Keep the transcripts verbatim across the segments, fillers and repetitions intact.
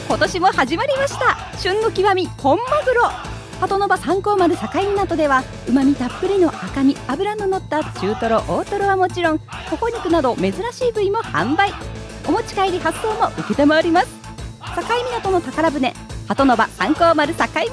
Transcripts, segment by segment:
今年も始まりました。旬の極み本マグロ。鳩の場三光丸境港ではうまみたっぷりの赤身、脂の乗った中トロ、大トロはもちろん、ほほ肉など珍しい部位も販売。お持ち帰り発送も受けたまわります。境港の宝船、鳩の場三光丸境港。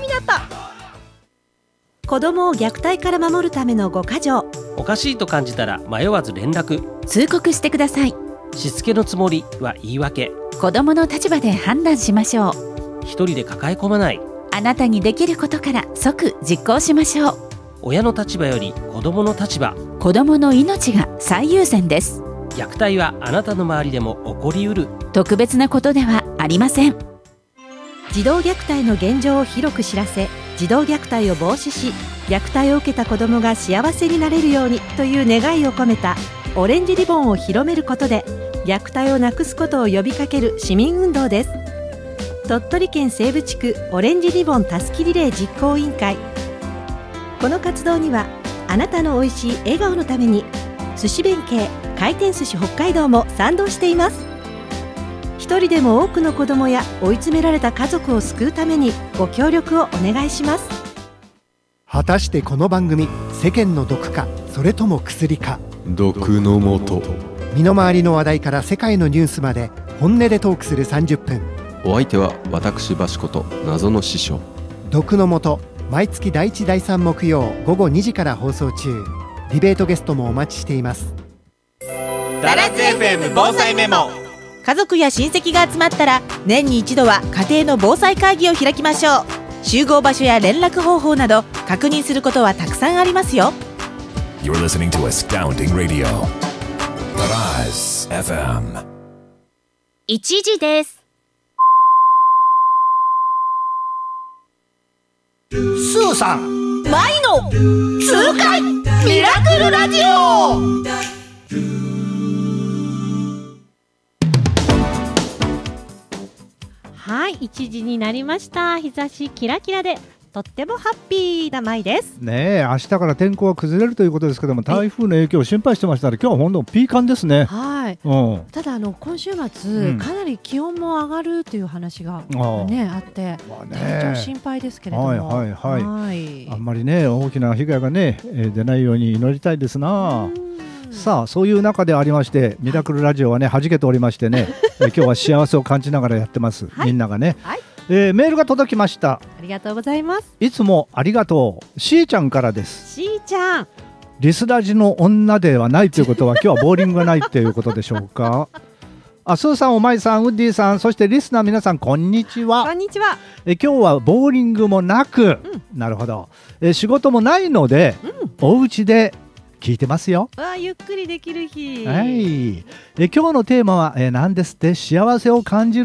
子どもを虐待から守るためのごか条。 おかしいと感じたら迷わず連絡、 通告してください。 しつけのつもりは言い訳。 子どもの立場で判断しましょう。 一人で抱え込まない。 あなたにできることから即実行しましょう。 親の立場より子どもの立場。 子どもの命が最優先です。 虐待はあなたの周りでも起こりうる。 特別なことではありません。 児童虐待の現状を広く知らせ、児童虐待を防止し、虐待を受けた子どもが幸せになれるようにという願いを込めたオレンジリボンを広めることで、虐待をなくすことを呼びかける市民運動です。鳥取県西部地区オレンジリボンたすきリレー実行委員会。この活動にはあなたのおいしい笑顔のために寿司弁慶回転寿司北海道も賛同しています。一人でも多くの子どもや追い詰められた家族を救うためにご協力をお願いします。 果たしてこの番組、世間の毒かそれとも薬か。 毒のもと。 身の回りの話題から世界のニュースまで本音でトークするさんじゅっぷん。 お相手は私バシこと謎の師匠。 毒のもと、毎月だいいちだいさん木曜午後にじから放送中。ディベートゲストもお待ちしています。 ダラズ エフエム 防災メモ。 家族や親戚が集まったら年に一度は家庭の防災会議を開きましょう。集合場所や連絡方法など確認することはたくさんありますよ。 You're listening to Astounding Radio ダラズ エフエム。 いちじです。 スーさん、 マイの痛快ミラクルラジオ。 はい、いちじになりました。日差しキラキラでとってもハッピーな舞ですね。え、明日から天候が崩れるということですけども、台風の影響を心配してましたら、今日は本当ピーカンですね。 はい、うん、ただあの今週末、うん、かなり気温も上がるという話が、ね、あって、まあね、ちょっと心配ですけれども、はいはいはいはい、あんまりね大きな被害がね、えー、出ないように祈りたいですな。さあ、そういう中でありまして、ミラクルラジオはね弾けておりましてね今日は幸せを感じながらやってます、はい、みんながね、はい、えー、メールが届きました。 ありがとうございます。 いつもありがとう。しーちゃんからです。 しーちゃん、 リスラジの女ではないということは今日はボーリングがないということでしょうかあ、スーさん、おまいさん、ウッディさん、そしてリスナー皆さん、こんにちは。 こんにちは。 え今日はボーリングもなく、うん、なるほど、え仕事もないので、うん、お家で聞いてますよ。 わあ、ゆっくりできる日。 はい。え今日のテーマは、えー、何ですって、幸せを感じる